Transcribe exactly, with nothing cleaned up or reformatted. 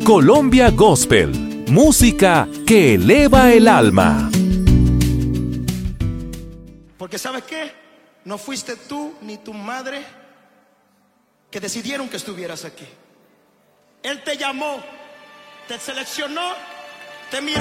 Colombia Gospel, música que eleva el alma. Porque ¿sabes qué? No fuiste tú ni tu madre que decidieron que estuvieras aquí. Él te llamó, te seleccionó, te miró.